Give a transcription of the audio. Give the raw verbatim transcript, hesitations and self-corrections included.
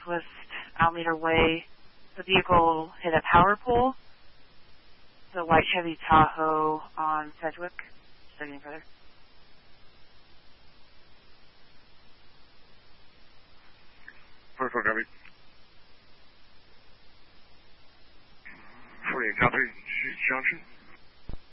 Southwest Alameda Way. The vehicle hit a power pole. The white Chevy Tahoe on Sedgwick. Just looking further. Perfect, copy. forty-eight, copy. Junction.